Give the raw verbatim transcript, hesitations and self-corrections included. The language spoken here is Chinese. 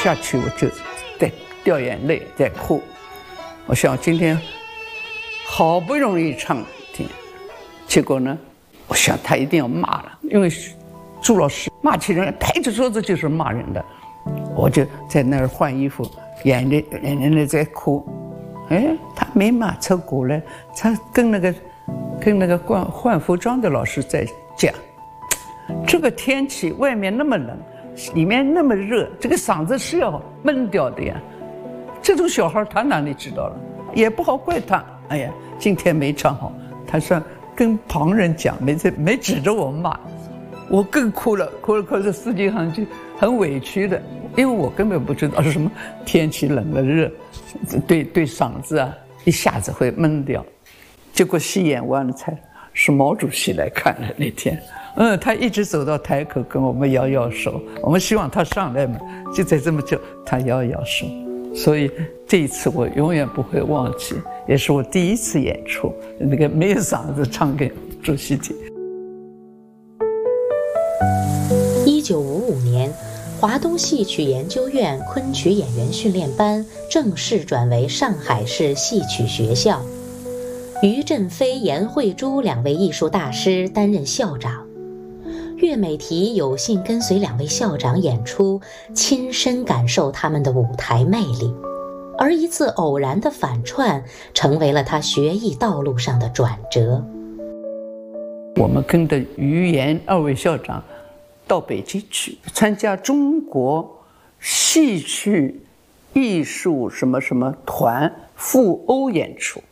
下去我就在掉眼泪，在哭。我想今天好不容易唱听，结果呢，我想他一定要骂了，因为朱老师骂起人拍着桌子就是骂人的。我就在那儿换衣服，眼泪眼泪在哭。哎，他没骂出鼓来，他跟那个跟那个换换服装的老师在讲，这个天气外面那么冷，里面那么热，这个嗓子是要闷掉的呀。这种小孩他哪里知道了？也不好怪他。哎呀，今天没唱好，他说跟旁人讲，没没指着我骂，我更哭了，哭了哭了，司机上就很委屈的，因为我根本不知道是什么天气冷了热，对对嗓子啊一下子会闷掉。结果戏演完了才是毛主席来看了那天，嗯，他一直走到台口跟我们摇摇手，我们希望他上来嘛，就在这么久，他摇摇手。所以这一次我永远不会忘记，也是我第一次演出，那个没有嗓子唱给主席听。 一九五五年，华东戏曲研究院昆曲演员训练班正式转为上海市戏曲学校，于振飞、严慧珠两位艺术大师担任校长。岳美缇有幸跟随两位校长演出，亲身感受他们的舞台魅力，而一次偶然的反串成为了他学艺道路上的转折。 我们跟着于严二位校长到北京去参加中国戏曲艺术什么什么团赴欧演出，